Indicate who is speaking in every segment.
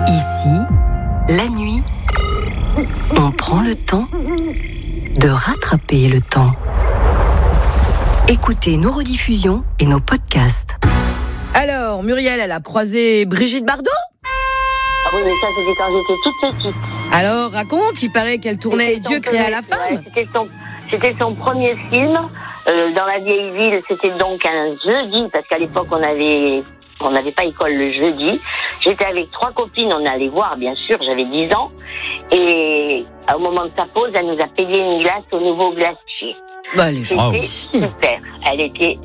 Speaker 1: Ici, la nuit, on prend le temps de rattraper le temps. Écoutez nos rediffusions et nos podcasts.
Speaker 2: Alors, Muriel, elle a croisé Brigitte Bardot ?
Speaker 3: Ah oui, mais ça, c'était quand j'étais toute petite.
Speaker 2: Alors, raconte, il paraît qu'elle tournait Dieu créa la femme.
Speaker 3: Ouais, c'était son premier film. Dans la vieille ville, c'était donc un jeudi, parce qu'à l'époque, on n'avait pas école le jeudi. J'étais avec 3 copines, on allait voir, bien sûr, j'avais 10 ans. Et au moment de sa pause, elle nous a payé une glace au nouveau glacier.
Speaker 2: Bah, les gens.
Speaker 3: C'était super. Elle était,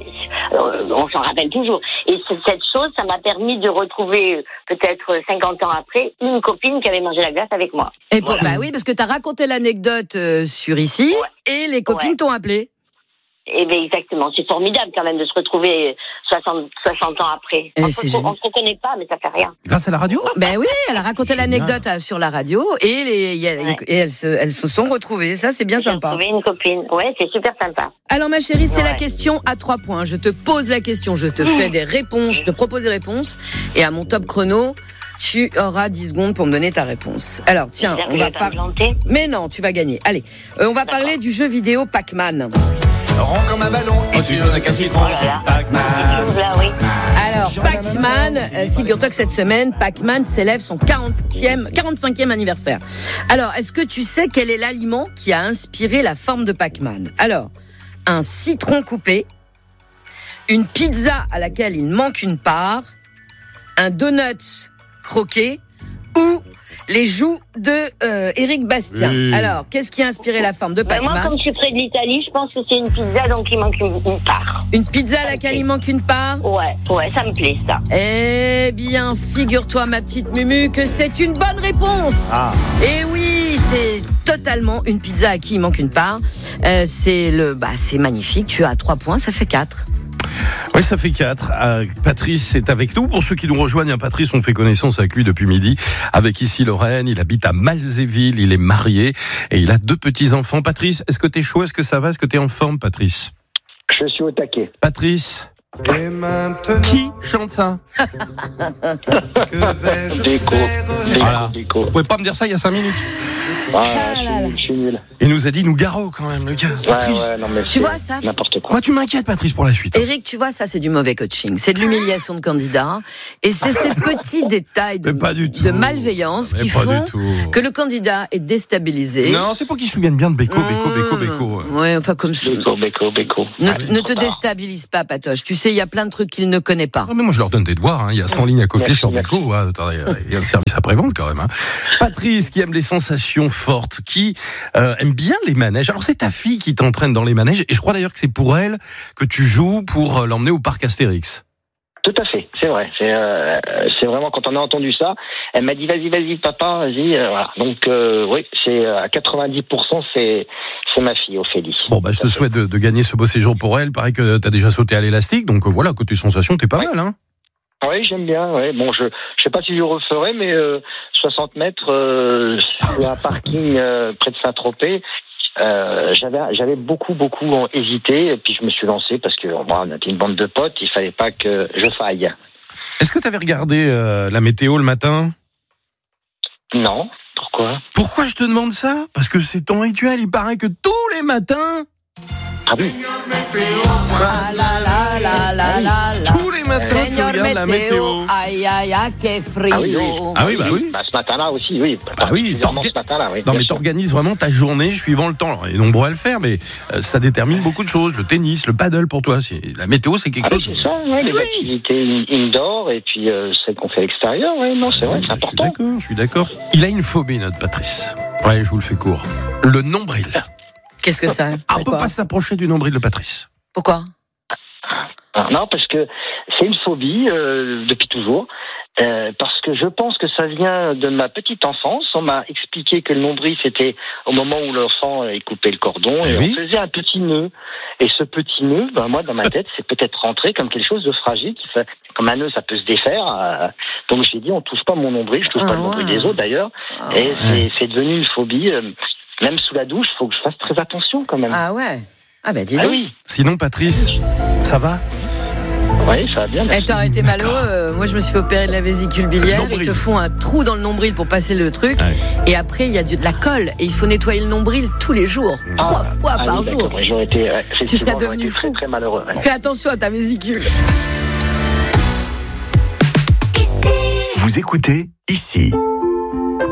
Speaker 3: on s'en rappelle toujours. Et cette chose, ça m'a permis de retrouver, peut-être 50 ans après, une copine qui avait mangé la glace avec moi.
Speaker 2: Et
Speaker 3: voilà.
Speaker 2: bah oui, parce que t'as raconté l'anecdote sur ici, et les copines t'ont appelé.
Speaker 3: Eh bien, exactement. C'est formidable quand même de se retrouver 60 ans après. On ne se reconnaît pas, mais ça fait rien.
Speaker 4: Grâce à la radio ?
Speaker 2: Ben oui, elle a raconté l'anecdote sur la radio et elles se sont retrouvées. Ça, c'est bien sympa.
Speaker 3: J'ai retrouvé une copine. Ouais, c'est super sympa.
Speaker 2: Alors, ma chérie, c'est la question à 3 points. Je te pose la question, je te fais des réponses, je te propose des réponses. Et à mon top chrono, tu auras 10 secondes pour me donner ta réponse. Alors, tiens, on va pas... Mais non, tu vas gagner. Allez, on va parler du jeu vidéo Pac-Man.
Speaker 5: Rond comme un ballon et sur le citron, c'est Pac-Man.
Speaker 2: Alors, Pac-Man, figure-toi que cette semaine, Pac-Man célèbre son 45e anniversaire. Alors, est-ce que tu sais quel est l'aliment qui a inspiré la forme de Pac-Man ? Alors, un citron coupé, une pizza à laquelle il manque une part, un donut croqué ou les joues de Éric Bastien. Oui. Alors, qu'est-ce qui a inspiré la forme de Pac-Man ?
Speaker 3: Moi, comme je suis près de l'Italie, je pense que c'est une pizza, donc il manque une part.
Speaker 2: Une pizza à laquelle il manque une part ?
Speaker 3: Ouais, ça me plaît, ça.
Speaker 2: Eh bien, figure-toi, ma petite Mumu, que c'est une bonne réponse. Ah. Et oui, c'est totalement une pizza à qui il manque une part. C'est magnifique, tu as 3 points, ça fait 4.
Speaker 4: Oui, ça fait 4. Patrice est avec nous. Pour ceux qui nous rejoignent, Patrice, on fait connaissance avec lui depuis midi. Avec ici Lorraine, il habite à Malzéville, il est marié et il a 2 petits-enfants. Patrice, est-ce que t'es chaud ? Est-ce que ça va ? Est-ce que t'es en forme, Patrice ?
Speaker 6: Je suis au taquet.
Speaker 4: Patrice, qui chante ça ?
Speaker 6: Déco.
Speaker 4: Voilà. Vous pouvez pas me dire ça il y a 5 minutes ?
Speaker 6: Je suis nul.
Speaker 4: Il nous a dit Nougaro quand même, le gars. Patrice.
Speaker 6: Ouais, non, mais
Speaker 2: tu vois ça ?
Speaker 6: N'importe quoi.
Speaker 4: Moi, tu m'inquiètes, Patrice, pour la suite.
Speaker 2: Éric, tu vois, ça, c'est du mauvais coaching. C'est de l'humiliation de candidat. Et c'est ces petits détails de malveillance qui font que le candidat est déstabilisé.
Speaker 4: Non, c'est pour qu'il se souvienne bien de Beko.
Speaker 2: Ouais, enfin, comme ça.
Speaker 6: Beko.
Speaker 2: Ne te déstabilise pas, Patoche. Tu sais, il y a plein de trucs qu'il ne connaît pas.
Speaker 4: Non, mais moi, je leur donne des devoirs. Hein. Il y a 100 lignes à copier sur Beko. Attendez, il y a le service après-vente quand même. Hein. Patrice, qui aime les sensations fortes, qui aime bien les manèges. Alors, c'est ta fille qui t'entraîne dans les manèges. Et je crois d'ailleurs que c'est pour elle que tu joues pour l'emmener au parc Astérix.
Speaker 6: Tout à fait, c'est vrai. C'est vraiment, quand on a entendu ça, elle m'a dit vas-y papa, vas-y. Voilà. Donc oui, c'est à 90%, c'est ma fille Ophélie.
Speaker 4: Bon, je te souhaite de gagner ce beau séjour pour elle. Pareil que t'as déjà sauté à l'élastique, donc voilà, côté sensation, t'es pas mal, hein.
Speaker 6: Oui, j'aime bien. Ouais. Bon, je sais pas si je referai, mais 60 mètres sur un parking près de Saint-Tropez. J'avais beaucoup hésité, et puis je me suis lancé parce que on était une bande de potes, il fallait pas que je faille.
Speaker 4: Est-ce que tu avais regardé la météo le matin ?
Speaker 6: Non. Pourquoi ?
Speaker 4: Pourquoi je te demande ça ? Parce que c'est ton rituel, il paraît que tous les matins...
Speaker 6: Ah oui.
Speaker 4: Tous les matins, tu regardes la météo.
Speaker 2: Aïe, que frio.
Speaker 4: Ah oui.
Speaker 6: Ce matin-là aussi, oui.
Speaker 4: Ce matin-là, oui. Non, mais t'organises vraiment ta journée suivant le temps. Alors, il est nombreux à le faire, mais ça détermine beaucoup de choses. Le tennis, le paddle pour toi. La météo, c'est quelque chose.
Speaker 6: C'est ça, les activités indoor et puis celles qu'on fait à l'extérieur. Non, c'est vrai, c'est important.
Speaker 4: Je suis d'accord. Il a une phobie, notre Patrice. Ouais, je vous le fais court. Le nombril.
Speaker 2: Qu'est-ce que ça ?
Speaker 4: On peut pas s'approcher du nombril de Patrice.
Speaker 2: Pourquoi ?
Speaker 6: Non, parce que c'est une phobie depuis toujours. Parce que je pense que ça vient de ma petite enfance. On m'a expliqué que le nombril, c'était au moment où l'enfant coupait le cordon et on faisait un petit nœud. Et ce petit nœud, moi, dans ma tête, c'est peut-être rentré comme quelque chose de fragile. Comme un nœud, ça peut se défaire. Donc j'ai dit, on touche pas mon nombril, je touche pas le nombril des autres d'ailleurs. Et c'est devenu une phobie. Même sous la douche, il faut que je fasse très attention quand même.
Speaker 2: Ah ouais. Ah dis donc.
Speaker 6: Oui.
Speaker 4: Sinon, Patrice, ça va ?
Speaker 6: Oui, ça va bien. Merci.
Speaker 2: T'aurais été malheureux. Moi, je me suis fait opérer de la vésicule biliaire. Ils te font un trou dans le nombril pour passer le truc. Ouais. Et après, il y a de la colle. Et il faut nettoyer le nombril tous les jours. 3 fois par jour.
Speaker 6: J'aurais été,
Speaker 2: tu serais devenu fou.
Speaker 6: Très, très malheureux. Ouais.
Speaker 2: Fais attention à ta vésicule.
Speaker 7: Vous écoutez ici.